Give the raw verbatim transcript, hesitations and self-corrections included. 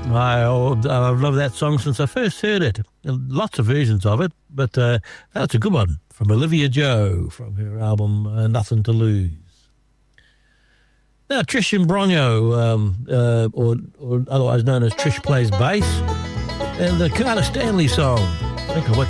I, I've loved that song since I first heard it. Lots of versions of it, but uh, that's a good one from Olivia Joe from her album uh, Nothing to Lose. Now, Trish Imbrogno, um, uh, or, or otherwise known as Trish Plays Bass, and the Carter Stanley song, Think of What